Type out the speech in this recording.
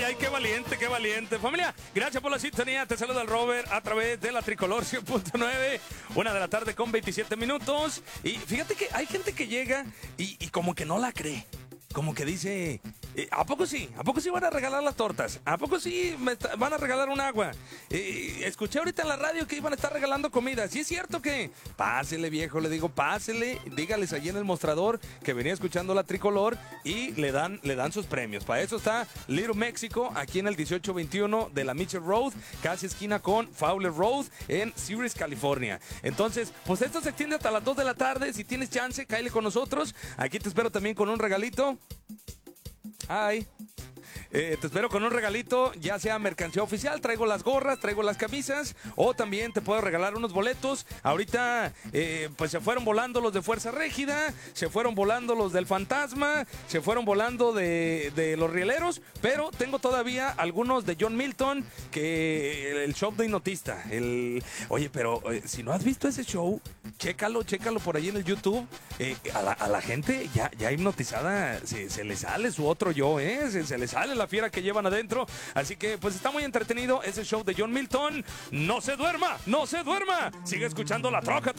Ay, qué valiente, qué valiente. Familia, gracias por la sintonía. Te saluda el Robert a través de la Tricolor 100.9. 1:00 con 27 minutos. Y fíjate que hay gente que llega y como que no la cree. Como que dice, ¿a poco sí? ¿A poco sí van a regalar las tortas? ¿A poco sí van a regalar un agua? Escuché ahorita en la radio que iban a estar regalando comida. ¿Sí es cierto que? Pásele, viejo, le digo, pásele. Dígales allí en el mostrador que venía escuchando la Tricolor y le dan sus premios. Para eso está Little México, aquí en el 1821 de la Mitchell Road, casi esquina con Fowler Road en Sirius, California. Entonces, pues esto se extiende hasta las 2 de la tarde. Si tienes chance, cáele con nosotros. Aquí te espero también con un regalito. Ay, te espero con un regalito, ya sea mercancía oficial, traigo las gorras, traigo las camisas, o también te puedo regalar unos boletos. Ahorita, pues se fueron volando los de Fuerza Régida, se fueron volando los del Fantasma, se fueron volando de los rieleros, pero tengo todavía algunos de John Milton, que el show de Hipnotista. Oye, pero si no has visto ese show, chécalo por ahí en el YouTube. A la gente ya hipnotizada se le sale su otro yo, se le sale la fiera que llevan adentro. Así que pues está muy entretenido ese show de John Milton. No se duerma, no se duerma. Sigue escuchando La Troca.